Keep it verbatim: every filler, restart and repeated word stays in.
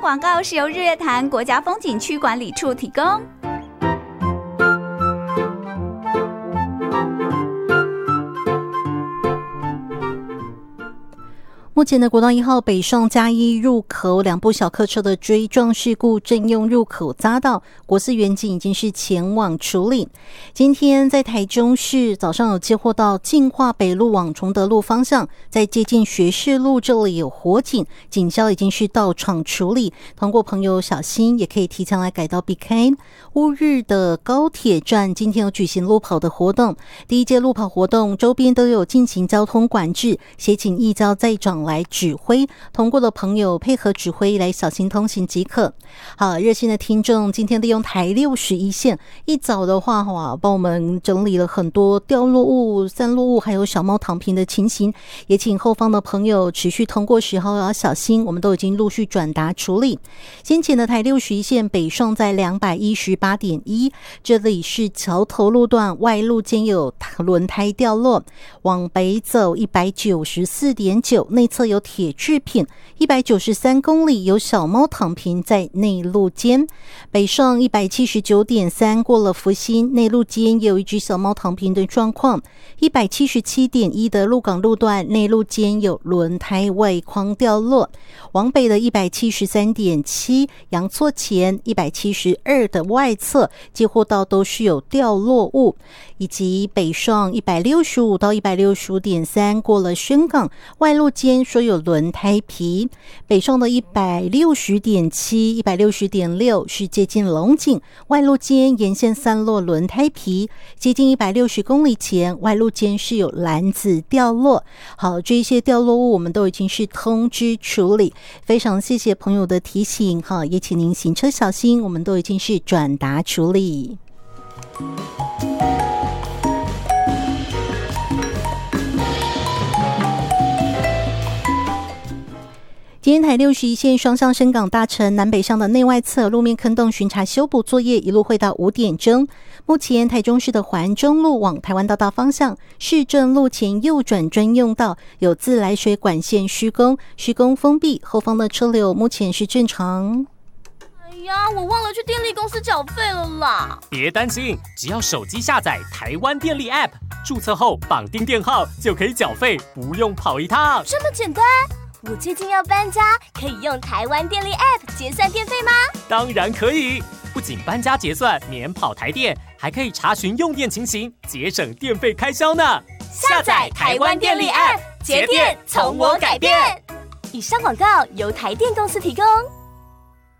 广告是由日月潭国家风景区管理处提供。 目前的国道一号北上嘉义入口两部小客车的追撞事故正用入口匝道，国四员警已经是前往处理。今天在台中市早上有接获到进化北路往崇德路方向，在接近学士路这里有火警，警消已经是到场处理，通过朋友小心，也可以提前来改道避开。乌日的高铁站今天有举行路跑的活动，第一届路跑活动周边都有进行交通管制，协请义交在长来指挥，通过的朋友配合指挥来小心通行即可。好，热心的听众今天利用台六十一线，一早的话哇，帮我们整理了很多掉落物、散落物还有小猫躺平的情形，也请后方的朋友持续通过时候要小心，我们都已经陆续转达处理。先前的台六十一线北上在 两百一十八点一， 这里是桥头路段外路间有轮胎掉落，往北走 一百九十四点九， 内侧有铁制品，一百九十三公里有小猫躺平在内路间。北上 一百七十九点三， 过了福兴内路间也有一只小猫躺平的状况。 一百七十七点一 的鹿港路段内路间有轮胎外框掉落。往北的 一百七十三点七， 阳错前 一百七十二的外侧接获到都是有掉落物，以及北上 一百六十五到 一百六十五点三， 过了宣港外路间说有轮胎皮。北上的 一百六十点七、一百六十点六 是接近龙井外路间沿线散落轮胎皮，接近一百六十公里前外路间是有篮子掉落。好，这一些掉落物我们都已经是通知处理，非常谢谢朋友的提醒，好，也请您行车小心，我们都已经是转达处理。今天台六十一线双向深港大城南北向的内外侧路面坑洞巡查修补作业一路会到五点钟。目前台中市的环中路往台湾大道方向市政路前右转专用道有自来水管线施工，施工封闭，后方的车流目前是正常。 哎呀，我忘了去电力公司缴费了啦！ 别担心，只要手机下载台湾电力 App， 注册后绑定电号就可以缴费，不用跑一趟。 这么简单？我最近要搬家，可以用台湾电力 App 结算电费吗？ 当然可以，不仅搬家结算免跑台电，还可以查询用电情形，节省电费开销呢。 下载台湾电力 App， 节电从我改变。以上广告由台电公司提供。